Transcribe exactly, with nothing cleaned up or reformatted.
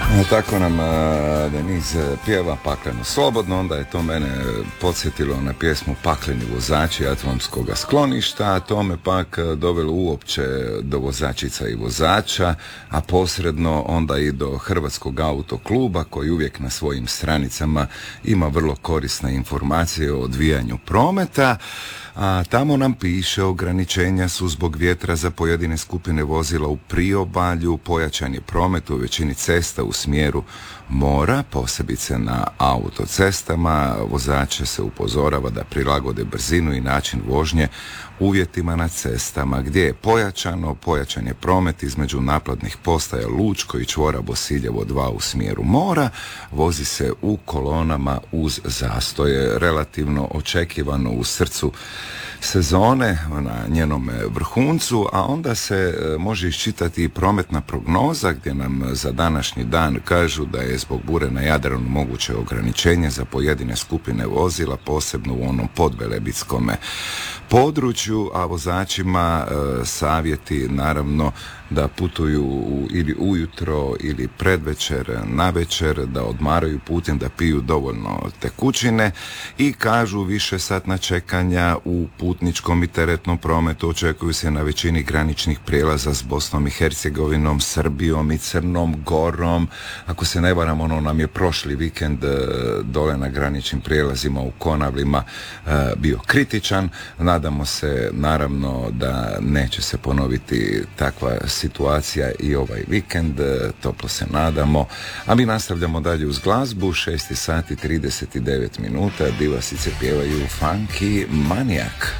Tako nam Denise pjeva Pakleno slobodno, onda je to mene podsjetilo na pjesmu Pakleni vozači Atomskoga skloništa, a to me pak dovelo uopće do vozačica i vozača, a posredno onda i do Hrvatskog autokluba koji uvijek na svojim stranicama ima vrlo korisne informacije o odvijanju prometa. A tamo nam piše ograničenja su zbog vjetra za pojedine skupine vozila u priobalju, pojačan je promet u većini cesta u smjeru mora, posebice na autocestama. Vozače se upozorava da prilagode brzinu i način vožnje uvjetima na cestama gdje je pojačano, pojačan je promet između naplatnih postaja Lučko i čvora Bosiljevo dva u smjeru mora, vozi se u kolonama uz zastoje, relativno očekivano u srcu sezone, na njenom vrhuncu, a onda se može iščitati i prometna prognoza gdje nam za današnji dan kažu da je zbog bure na Jadranu moguće ograničenje za pojedine skupine vozila, posebno u onom podvelebitskome području, a vozačima e, savjeti naravno da putuju u, ili ujutro ili predvečer, navečer, da odmaraju putem, da piju dovoljno tekućine i kažu više satna čekanja u putničkom i teretnom prometu očekuju se na većini graničnih prijelaza s Bosnom i Hercegovinom, Srbijom i Crnom Gorom. Ako se ne varam, ono nam je prošli vikend dole na graničnim prijelazima u Konavlima bio kritičan. Nadamo se naravno da neće se ponoviti takva situacija i ovaj vikend, toplo se nadamo, a mi nastavljamo dalje uz glazbu. Šest sati trideset devet minuta, Divasice pjevaju Funky Maniac.